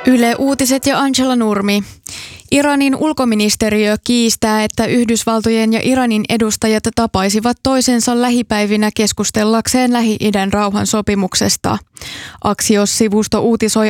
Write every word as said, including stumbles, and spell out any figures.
Yle Uutiset ja Angela Nurmi. Iranin ulkoministeriö kiistää, että Yhdysvaltojen ja Iranin edustajat tapaisivat toisensa lähipäivinä keskustellakseen Lähi-idän rauhansopimuksesta. Axios-sivusto uutisoi